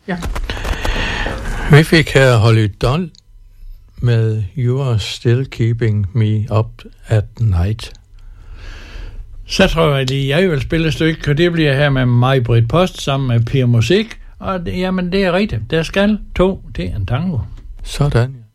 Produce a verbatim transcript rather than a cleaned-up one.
Ja. Vi fik her Holly Dunn med You Are Still Keeping Me Up at Night. Så tror jeg lige, jeg vil spille et stykke, og det bliver her med Maj-Britt Post sammen med Pier Musik. Og det, jamen, det er rigtigt. Der skal to til en tango. Sådan.